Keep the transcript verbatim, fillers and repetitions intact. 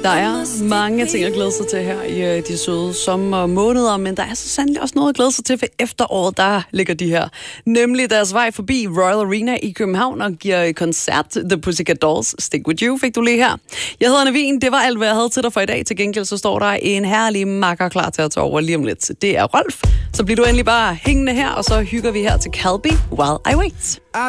Der er mange ting at glæde sig til her i uh, de søde sommermåneder, men der er så sandelig også noget at glæde sig til, for efteråret, der ligger de her. Nemlig deres vej forbi Royal Arena i København og giver koncert. The Pussycat Dolls, Stick With You, fik du lige her. Jeg hedder Navin, det var alt, hvad jeg havde til dig for i dag. Til gengæld så står der en herlig makker klar til at tage over lige om lidt. Det er Rolf. Så bliver du endelig bare hængende her, og så hygger vi her til Calby While I Wait. I